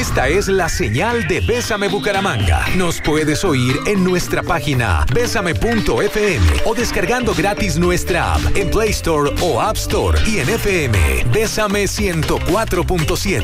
Esta es la señal de Bésame Bucaramanga. Nos puedes oír en nuestra página besame.fm o descargando gratis nuestra app en Play Store o App Store y en FM Bésame 104.7.